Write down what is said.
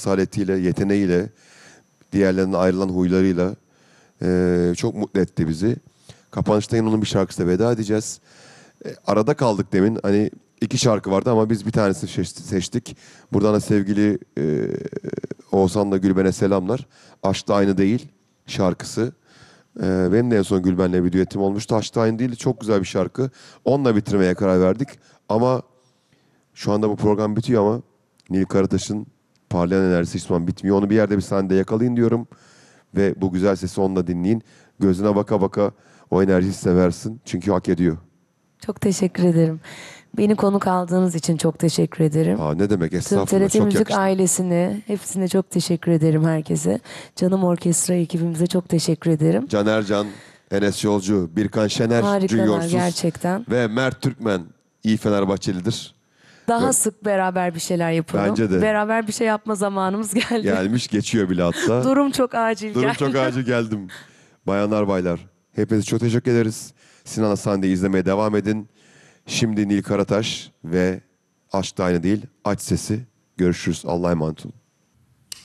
asaletiyle, yeteneğiyle, diğerlerinden ayrılan huylarıyla çok mutlu etti bizi. Kapanışta yine onun bir şarkısıyla veda edeceğiz. Arada kaldık demin. Hani iki şarkı vardı ama biz bir tanesini seçtik. Buradan da sevgili Oğuzhan'la Gülben'e selamlar. Aşk da aynı değil şarkısı. Benim de en son Gülben'le bir düetim olmuştu. Aşk da aynı değil. Çok güzel bir şarkı. Onunla bitirmeye karar verdik. Ama şu anda bu program bitiyor ama Nil Karataş'ın parlayan enerjisi hiçbir zaman bitmiyor. Onu bir yerde bir sahnede yakalayın diyorum. Ve bu güzel sesi onunla dinleyin. Gözüne baka baka o enerjiyi seversin. Çünkü hak ediyor. Çok teşekkür ederim. Beni konuk aldığınız için çok teşekkür ederim. Aa, ne demek, Tüm estağfurullah, TRT çok Müzik yakıştı. ailesine, hepsine çok teşekkür ederim herkese. Canım Orkestra ekibimize çok teşekkür ederim. Can Ercan, Enes Yolcu, Birkan Şener, Harikalar Junior'suz gerçekten. ve Mert Türkmen iyi Fenerbahçelidir. Daha Ve sık beraber bir şeyler yapalım. Bence de. Beraber bir şey yapma zamanımız geldi. Gelmiş geçiyor bile hatta. Durum çok acil Durum geldi. çok acil geldim. Bayanlar baylar, hepinize çok teşekkür ederiz. Sinan Hasan'ı izlemeye devam edin. Şimdi Nil Karataş ve Aşk da Aynı Değil, Aç Sesi. Görüşürüz. Allah'a emanet olun.